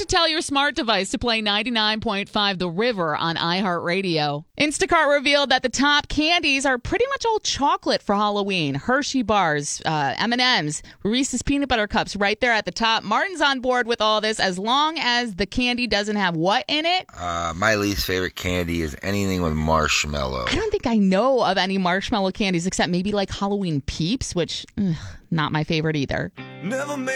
tell your smart device to play 99.5 The River on iHeartRadio. Instacart revealed that the top candies are pretty much all chocolate for Halloween. Hershey bars, M&M's, Reese's peanut butter cups right there at the top. Martin's on board with all this as long as the candy doesn't have what in it? My least favorite candy is anything with marshmallow. I don't think I know of any marshmallow candies except maybe like Halloween Peeps, which not my favorite either. Never